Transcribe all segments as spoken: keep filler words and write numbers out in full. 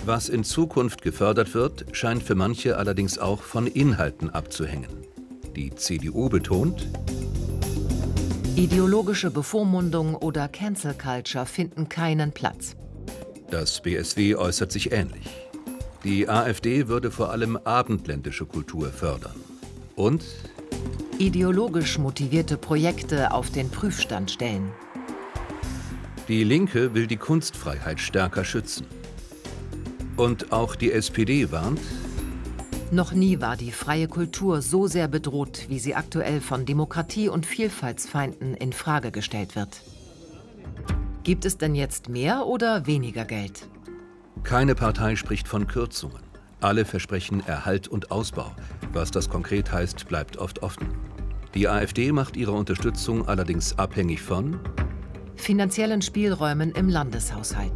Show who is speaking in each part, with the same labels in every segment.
Speaker 1: Was in Zukunft gefördert wird, scheint für manche allerdings auch von Inhalten abzuhängen. Die C D U betont:
Speaker 2: Ideologische Bevormundung oder Cancel Culture finden keinen Platz.
Speaker 1: Das B S W äußert sich ähnlich. Die AfD würde vor allem abendländische Kultur fördern. Und
Speaker 2: ideologisch motivierte Projekte auf den Prüfstand stellen.
Speaker 1: Die Linke will die Kunstfreiheit stärker schützen. Und auch die S P D warnt:
Speaker 2: Noch nie war die freie Kultur so sehr bedroht, wie sie aktuell von Demokratie- und Vielfaltsfeinden in Frage gestellt wird. Gibt es denn jetzt mehr oder weniger Geld?
Speaker 1: Keine Partei spricht von Kürzungen. Alle versprechen Erhalt und Ausbau. Was das konkret heißt, bleibt oft offen. Die AfD macht ihre Unterstützung allerdings abhängig von
Speaker 2: finanziellen Spielräumen im Landeshaushalt.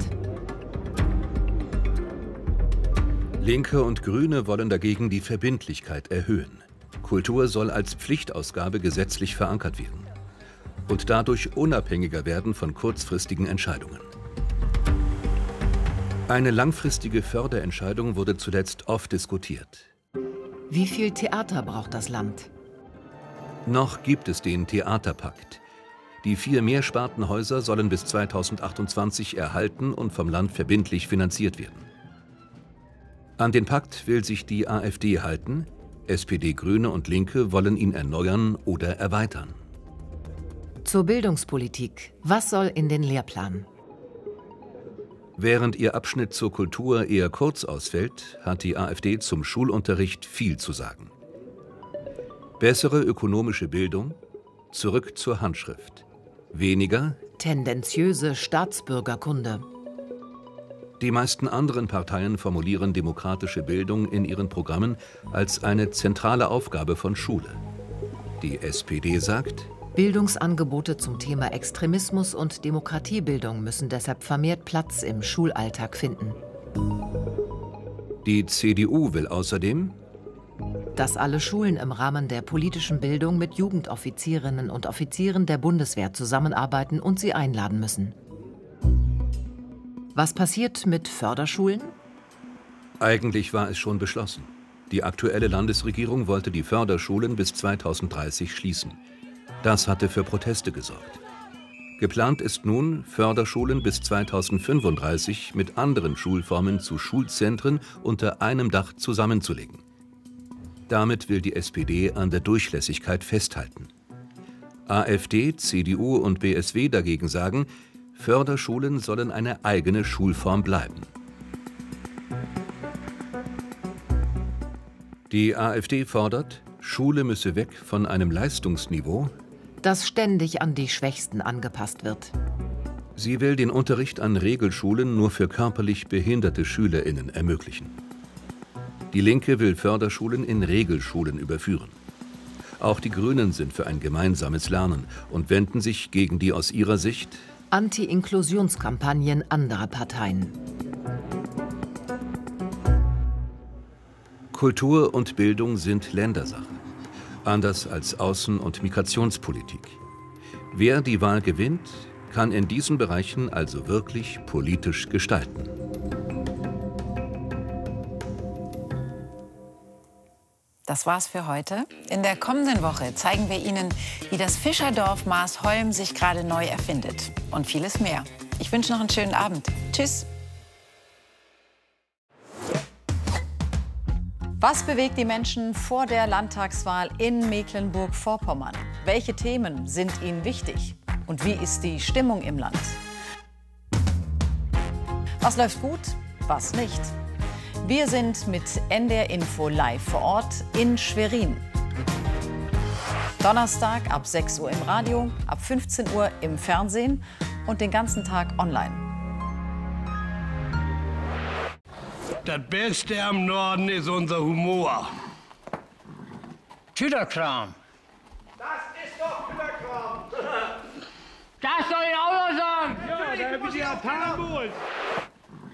Speaker 1: Linke und Grüne wollen dagegen die Verbindlichkeit erhöhen. Kultur soll als Pflichtausgabe gesetzlich verankert werden und dadurch unabhängiger werden von kurzfristigen Entscheidungen. Eine langfristige Förderentscheidung wurde zuletzt oft diskutiert.
Speaker 2: Wie viel Theater braucht das Land?
Speaker 1: Noch gibt es den Theaterpakt. Die vier Mehrspartenhäuser sollen bis zweitausendachtundzwanzig erhalten und vom Land verbindlich finanziert werden. An den Pakt will sich die AfD halten, S P D, Grüne und Linke wollen ihn erneuern oder erweitern.
Speaker 2: Zur Bildungspolitik. Was soll in den Lehrplan?
Speaker 1: Während ihr Abschnitt zur Kultur eher kurz ausfällt, hat die AfD zum Schulunterricht viel zu sagen. Bessere ökonomische Bildung, zurück zur Handschrift. Weniger
Speaker 2: tendenziöse Staatsbürgerkunde.
Speaker 1: Die meisten anderen Parteien formulieren demokratische Bildung in ihren Programmen als eine zentrale Aufgabe von Schule. Die S P D sagt:
Speaker 2: Bildungsangebote zum Thema Extremismus und Demokratiebildung müssen deshalb vermehrt Platz im Schulalltag finden.
Speaker 1: Die C D U will außerdem,
Speaker 2: dass alle Schulen im Rahmen der politischen Bildung mit Jugendoffizierinnen und Offizieren der Bundeswehr zusammenarbeiten und sie einladen müssen. Was passiert mit Förderschulen?
Speaker 1: Eigentlich war es schon beschlossen. Die aktuelle Landesregierung wollte die Förderschulen bis zweitausenddreißig schließen. Das hatte für Proteste gesorgt. Geplant ist nun, Förderschulen bis zweitausendfünfunddreißig mit anderen Schulformen zu Schulzentren unter einem Dach zusammenzulegen. Damit will die S P D an der Durchlässigkeit festhalten. AfD, C D U und B S W dagegen sagen, Förderschulen sollen eine eigene Schulform bleiben. Die AfD fordert, Schule müsse weg von einem Leistungsniveau,
Speaker 2: das ständig an die Schwächsten angepasst wird.
Speaker 1: Sie will den Unterricht an Regelschulen nur für körperlich behinderte SchülerInnen ermöglichen. Die Linke will Förderschulen in Regelschulen überführen. Auch die Grünen sind für ein gemeinsames Lernen und wenden sich gegen die aus ihrer Sicht
Speaker 2: Anti-Inklusionskampagnen anderer Parteien.
Speaker 1: Kultur und Bildung sind Ländersache, anders als Außen- und Migrationspolitik. Wer die Wahl gewinnt, kann in diesen Bereichen also wirklich politisch gestalten.
Speaker 3: Das war's für heute. In der kommenden Woche zeigen wir Ihnen, wie das Fischerdorf Maasholm sich gerade neu erfindet. Und vieles mehr. Ich wünsche noch einen schönen Abend. Tschüss.
Speaker 4: Was bewegt die Menschen vor der Landtagswahl in Mecklenburg-Vorpommern? Welche Themen sind ihnen wichtig? Und wie ist die Stimmung im Land? Was läuft gut, was nicht? Wir sind mit N D R Info live vor Ort in Schwerin. Donnerstag ab sechs Uhr im Radio, ab fünfzehn Uhr im Fernsehen und den ganzen Tag online.
Speaker 5: Das Beste am Norden ist unser Humor.
Speaker 6: Tüterkram.
Speaker 7: Das ist doch Tüterkram.
Speaker 6: Das soll ich auch noch sagen.
Speaker 7: Ja, da habe ich die Japan